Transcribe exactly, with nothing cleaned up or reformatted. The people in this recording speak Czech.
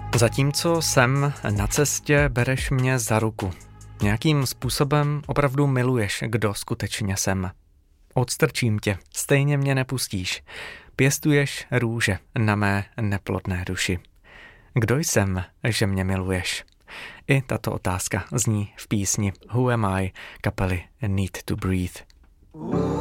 Zatímco jsem na cestě, bereš mě za ruku. Nějakým způsobem opravdu miluješ, kdo skutečně jsem. Odstrčím tě, stejně mě nepustíš. Pěstuješ růže na mé neplodné duši. Kdo jsem, že mě miluješ? I tato otázka zní v písni Who Am I kapely Need to Breathe.